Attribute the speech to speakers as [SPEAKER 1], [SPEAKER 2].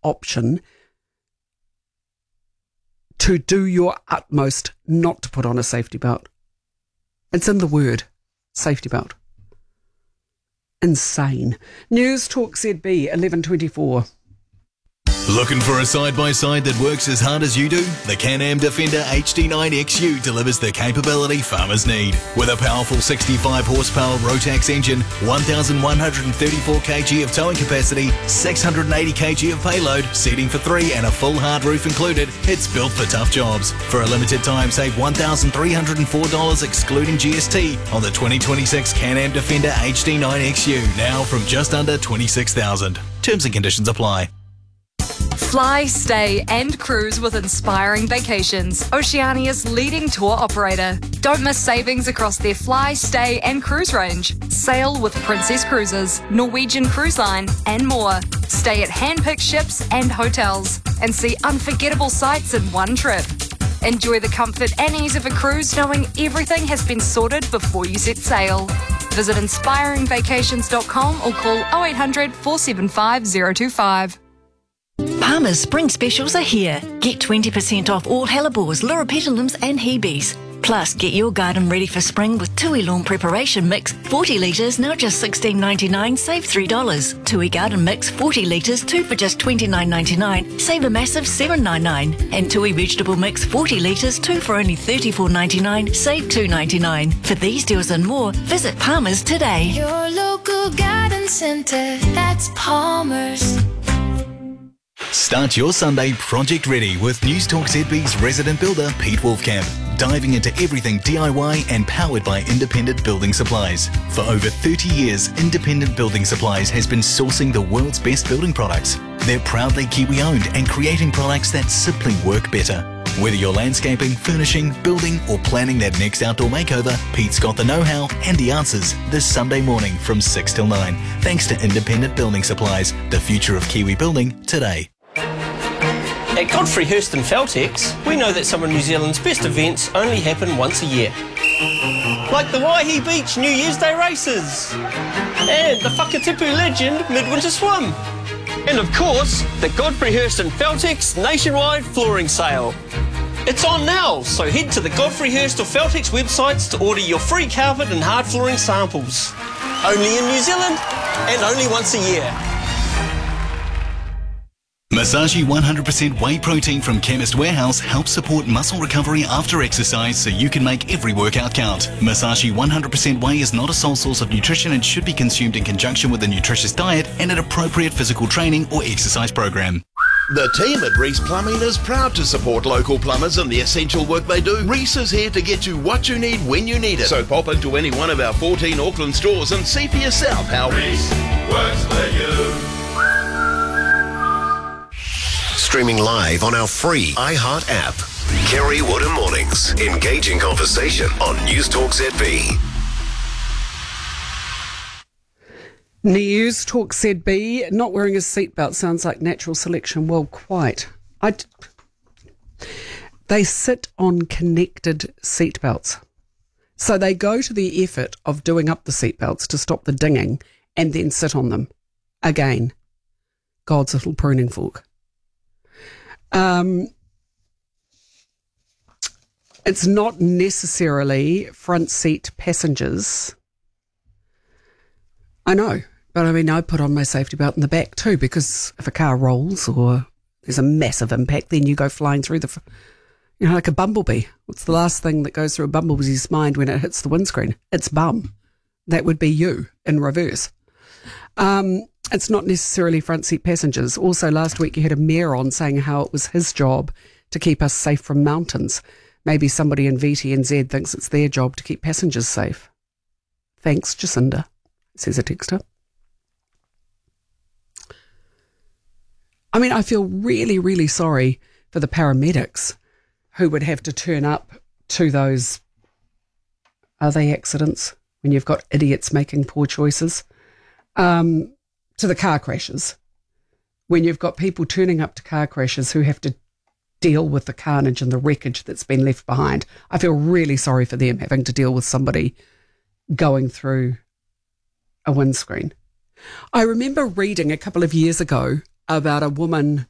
[SPEAKER 1] option to do your utmost not to put on a safety belt. It's in the word, safety belt. Insane. News Talk ZB 11:24.
[SPEAKER 2] Looking for a side-by-side that works as hard as you do? The Can-Am Defender HD9 XU delivers the capability farmers need. With a powerful 65 horsepower Rotax engine, 1,134 kg of towing capacity, 680 kg of payload, seating for 3 and a full hard roof included, it's built for tough jobs. For a limited time, save $1,304 excluding GST on the 2026 Can-Am Defender HD9 XU, now from just under $26,000. Terms and conditions apply.
[SPEAKER 3] Fly, stay and cruise with Inspiring Vacations, Oceania's leading tour operator. Don't miss savings across their fly, stay and cruise range. Sail with Princess Cruises, Norwegian Cruise Line and more. Stay at hand-picked ships and hotels and see unforgettable sights in one trip. Enjoy the comfort and ease of a cruise knowing everything has been sorted before you set sail. Visit inspiringvacations.com or call 0800 475 025.
[SPEAKER 4] Palmer's spring specials are here. Get 20% off all hellebores, loropetalums and Hebes. Plus, get your garden ready for spring with Tui Lawn Preparation Mix, 40 litres, now just $16.99, save $3. Tui Garden Mix, 40 litres, 2 for just $29.99, save a massive $7.99. And Tui Vegetable Mix, 40 litres, 2 for only $34.99, save $2.99. For these deals and more, visit Palmer's today.
[SPEAKER 5] Your local garden centre, that's Palmer's.
[SPEAKER 2] Start your Sunday project ready with News Talk ZB's resident builder, Pete Wolfcamp. Diving into everything DIY and powered by Independent Building Supplies. For over 30 years, Independent Building Supplies has been sourcing the world's best building products. They're proudly Kiwi-owned and creating products that simply work better. Whether you're landscaping, furnishing, building or planning that next outdoor makeover, Pete's got the know-how and the answers this Sunday morning from 6 till 9. Thanks to Independent Building Supplies, the future of Kiwi building today.
[SPEAKER 6] At Godfrey Hirst and Feltex, we know that some of New Zealand's best events only happen once a year. Like the Waihi Beach New Year's Day races, and the Whakatipu Legend Midwinter Swim. And of course, the Godfrey Hirst and Feltex nationwide flooring sale. It's on now, so head to the Godfrey Hirst or Feltex websites to order your free carpet and hard flooring samples. Only in New Zealand, and only once a year.
[SPEAKER 2] Masashi 100% whey protein from Chemist Warehouse helps support muscle recovery after exercise so you can make every workout count. Masashi 100% whey is not a sole source of nutrition and should be consumed in conjunction with a nutritious diet and an appropriate physical training or exercise program.
[SPEAKER 7] The team at Reese Plumbing is proud to support local plumbers and the essential work they do. Reese is here to get you what you need when you need it. So pop into any one of our 14 Auckland stores and see for yourself how Reese works for you.
[SPEAKER 8] Streaming live on our free iHeart app. Kerry Wood and Mornings. Engaging conversation on News Talk ZB.
[SPEAKER 1] News Talk ZB. Not wearing a seatbelt sounds like natural selection. Well, quite. They sit on connected seatbelts. So they go to the effort of doing up the seatbelts to stop the dinging and then sit on them. Again, God's little pruning fork. It's not necessarily front seat passengers. I know, but I mean, I put on my safety belt in the back too, because if a car rolls or there's a massive impact, then you go flying through like a bumblebee. What's the last thing that goes through a bumblebee's mind when it hits the windscreen? It's bum. That would be you in reverse. It's not necessarily front seat passengers. Also, last week you had a mayor on saying how it was his job to keep us safe from mountains. Maybe somebody in VTNZ thinks it's their job to keep passengers safe. Thanks, Jacinda, says a texter. I mean, I feel really, really sorry for the paramedics who would have to turn up to those, are they accidents? When you've got idiots making poor choices. To the car crashes. When you've got people turning up to car crashes who have to deal with the carnage and the wreckage that's been left behind. I feel really sorry for them having to deal with somebody going through a windscreen. I remember reading a couple of years ago about a woman